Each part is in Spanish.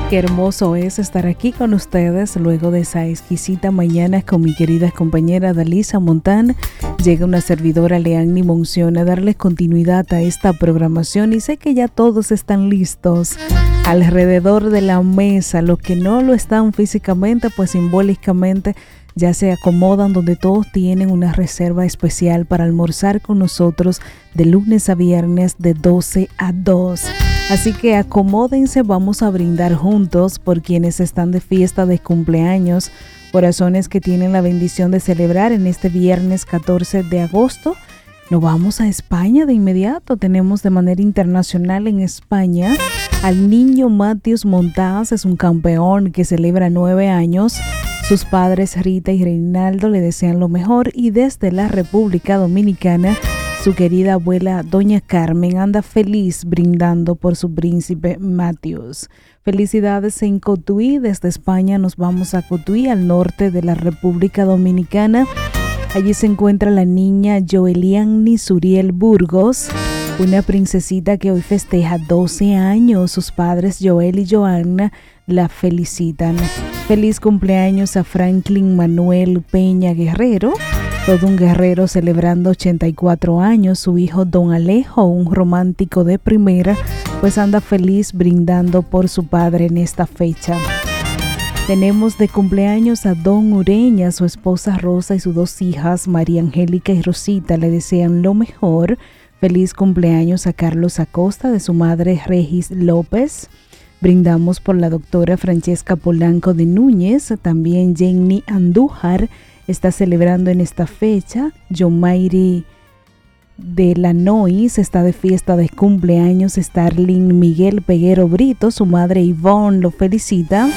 Qué hermoso es estar aquí con ustedes luego de esa exquisita mañana con mi querida compañera Dalisa Montán. Llega una servidora Leanny Monción a darles continuidad a esta programación y sé que ya todos están listos alrededor de la mesa. Los que no lo están físicamente, pues simbólicamente ya se acomodan donde todos tienen una reserva especial para almorzar con nosotros de lunes a viernes de 12 a 2. Así que acomódense, vamos a brindar juntos por quienes están de fiesta de cumpleaños, corazones que tienen la bendición de celebrar en este viernes 14 de agosto. Nos vamos a España de inmediato. Tenemos de manera internacional en España al niño Matius Montaz, es un campeón que celebra 9 años. Sus padres Rita y Reinaldo le desean lo mejor y desde la República Dominicana su querida abuela Doña Carmen anda feliz brindando por su príncipe Matius. Felicidades en Cotuí. Desde España nos vamos a Cotuí, al norte de la República Dominicana. Allí se encuentra la niña Joelianny Suriel Burgos, una princesita que hoy festeja 12 años. Sus padres Joel y Joanna la felicitan. Feliz cumpleaños a Franklin Manuel Peña Guerrero, todo un guerrero celebrando 84 años. Su hijo Don Alejo, un romántico de primera, pues anda feliz brindando por su padre en esta fecha. Tenemos de cumpleaños a Don Ureña, su esposa Rosa y sus 2 hijas María Angélica y Rosita le desean lo mejor. Feliz cumpleaños a Carlos Acosta, de su madre Regis López. Brindamos por la doctora Francesca Polanco de Núñez. También Jenny Andújar está celebrando en esta fecha. John Mayri de la Nois está de fiesta de cumpleaños. Starling Miguel Peguero Brito, su madre Ivonne lo felicita.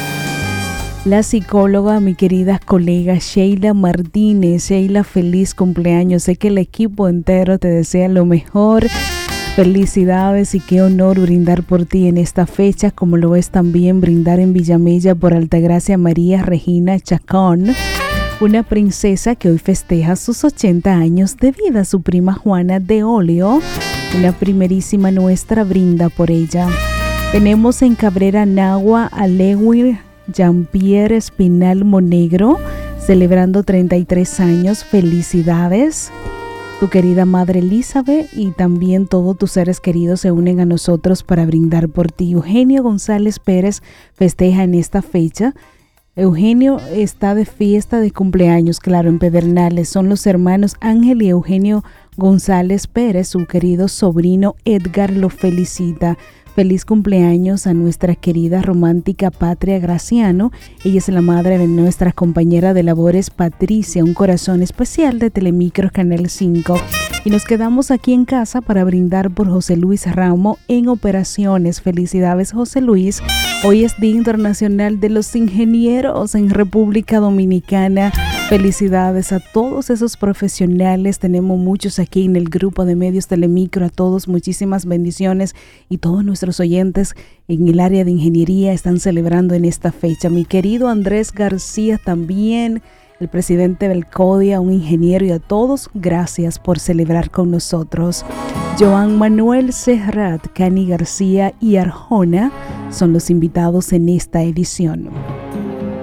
La psicóloga, mi querida colega Sheila Martínez. Sheila, feliz cumpleaños. Sé que el equipo entero te desea lo mejor. Felicidades y qué honor brindar por ti en esta fecha, como lo es también brindar en Villamella por Altagracia María Regina Chacón, una princesa que hoy festeja sus 80 años de vida. Su prima Juana de Olio, una primerísima nuestra, brinda por ella. Tenemos en Cabrera Nagua a Lewin Jean-Pierre Espinal Monegro, celebrando 33 años. Felicidades. Tu querida madre Elizabeth y también todos tus seres queridos se unen a nosotros para brindar por ti. Eugenio González Pérez festeja en esta fecha. Eugenio está de fiesta de cumpleaños, claro, en Pedernales. Son los hermanos Ángel y Eugenio González Pérez. Su querido sobrino Edgar lo felicita. Feliz cumpleaños a nuestra querida romántica Patria Graciano. Ella es la madre de nuestra compañera de labores Patricia, un corazón especial de Telemicro Canal 5. Y nos quedamos aquí en casa para brindar por José Luis Ramo en operaciones. Felicidades, José Luis. Hoy es Día Internacional de los Ingenieros en República Dominicana. Felicidades a todos esos profesionales. Tenemos muchos aquí en el grupo de medios Telemicro. A todos muchísimas bendiciones y todos nuestros oyentes en el área de ingeniería están celebrando en esta fecha. Mi querido Andrés García también, el presidente del CODIA, un ingeniero, y a todos, gracias por celebrar con nosotros. Joan Manuel Serrat, Cani García y Arjona son los invitados en esta edición.